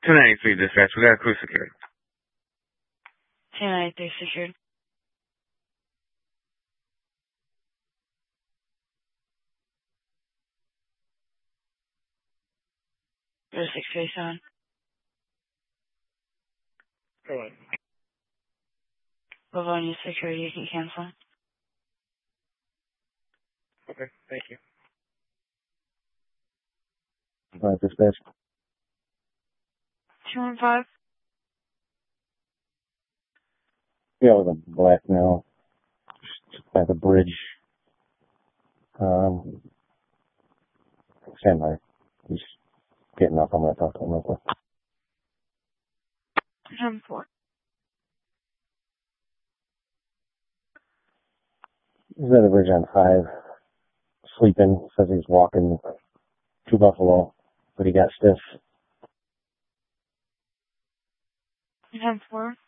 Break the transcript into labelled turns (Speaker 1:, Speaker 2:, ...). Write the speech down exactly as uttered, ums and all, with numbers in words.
Speaker 1: two ninety-three dispatch. We got a crew secured.
Speaker 2: two ninety-three secured. zero six three seven.
Speaker 3: Go ahead.
Speaker 2: Livonia security, you can cancel.
Speaker 3: Okay, thank you.
Speaker 4: Five dispatch.
Speaker 2: two one five.
Speaker 4: Yeah, with a black now. Just by the bridge. Um, stand by. He's getting up. I'm going to talk to him real quick.
Speaker 2: ten four.
Speaker 4: He's at the bridge on five. Sleeping. Says he's walking to Buffalo, but he got stiff.
Speaker 2: ten four.